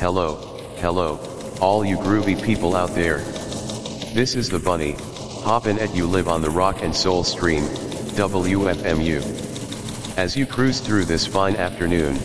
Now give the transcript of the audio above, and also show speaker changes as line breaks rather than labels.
hello, all you groovy people out there. This is the Bunny, hoppin' at you live on the Rock and Soul Stream, WFMU. As you cruise through this fine afternoon,